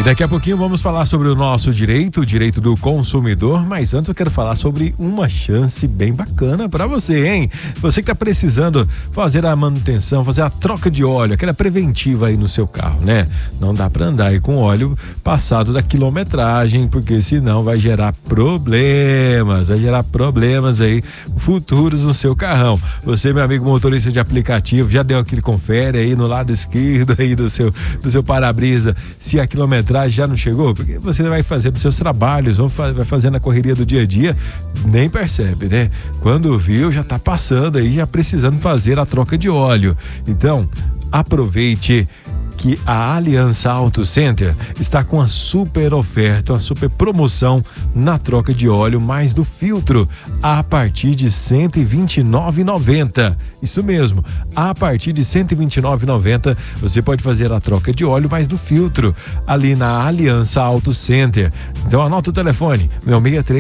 daqui a pouquinho vamos falar sobre o nosso direito, o direito do consumidor, mas antes eu quero falar sobre uma chance bem bacana para você, hein? Você que tá precisando fazer a manutenção, fazer a troca de óleo, aquela preventiva aí no seu carro, né? Não dá para andar aí com óleo passado da quilometragem, porque senão vai gerar problemas aí futuros no seu carrão. Você, meu amigo motorista de aplicativo, já deu aquele confere aí no lado esquerdo aí do seu para-brisa, se a quilometragem já não chegou, porque você vai fazendo seus trabalhos, vai fazendo a correria do dia a dia, nem percebe, né? Quando viu, já tá passando aí, já precisando fazer a troca de óleo. Então, aproveite que a Aliança Auto Center está com uma super oferta, uma super promoção na troca de óleo mais do filtro a partir de R$ 129,90. Isso mesmo, a partir de R$ 129,90 você pode fazer a troca de óleo mais do filtro ali na Aliança Auto Center. Então anota o telefone, meu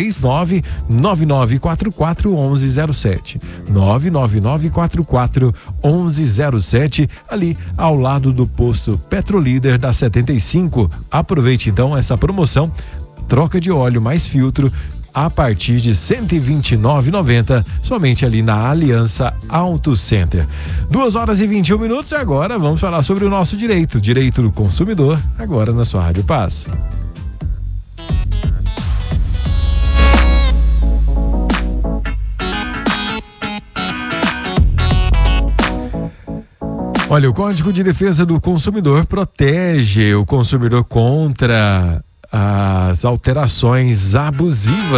639-9944-1107. 99944-1107, ali ao lado do posto Petrolíder da 75. Aproveite então essa promoção, troca de óleo mais filtro a partir de R$ 129,90, somente ali na Aliança Auto Center. 2h21 e agora vamos falar sobre o nosso direito do consumidor, agora na sua Rádio Paz. Olha, o Código de Defesa do Consumidor protege o consumidor contra as alterações abusivas